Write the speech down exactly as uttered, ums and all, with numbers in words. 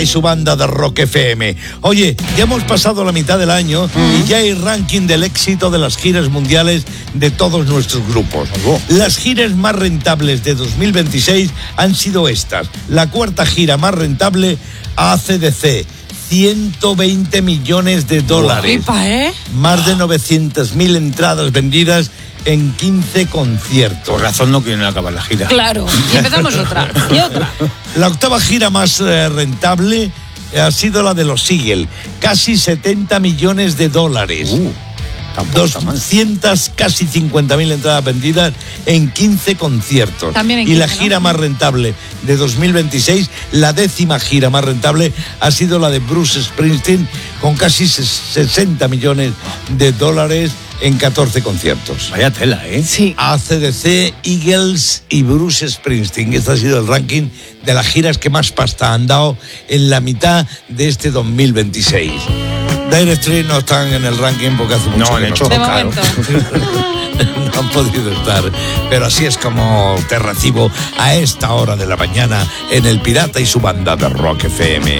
y su banda de Rock F M. Oye, ya hemos pasado la mitad del año mm. y ya hay ranking del éxito de las giras mundiales de todos nuestros grupos. Oh. Las giras más rentables de dos mil veintiséis han sido estas. La cuarta gira más rentable, A C D C. ciento veinte millones de dólares. Pipa, ¿eh? Más de novecientas mil entradas vendidas en quince conciertos. Por razón no quieren acabar la gira. Claro, y empezamos otra, y otra. La octava gira más eh, rentable ha sido la de los Eagles, casi setenta millones de dólares. Uh, doscientas, casi cincuenta mil entradas vendidas en quince conciertos. También en y quince, la gira ¿no? más rentable de dos mil veintiséis, la décima gira más rentable, ha sido la de Bruce Springsteen, con casi sesenta millones de dólares en catorce conciertos. Vaya tela, ¿eh? Sí. A C D C, Eagles y Bruce Springsteen. Este ha sido el ranking de las giras que más pasta han dado en la mitad de este dos mil veintiséis. Dire Straits no están en el ranking porque hace mucho no, que han hecho, no de tocan. No han podido estar. Pero así es como te recibo a esta hora de la mañana en El Pirata y su banda de Rock F M.